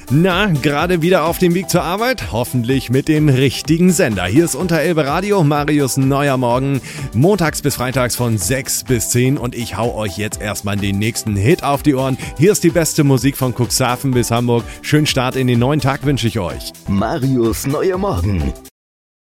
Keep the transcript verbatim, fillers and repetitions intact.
Na, gerade wieder auf dem Weg zur Arbeit? Hoffentlich mit dem richtigen Sender. Hier ist Unterelbe Radio, Marius neuer Morgen, montags bis freitags von sechs bis zehn und ich hau euch jetzt erstmal den nächsten Hit auf die Ohren. Hier ist die beste Musik von Cuxhaven bis Hamburg. Schönen Start in den neuen Tag wünsche ich euch. Marius neuer Morgen.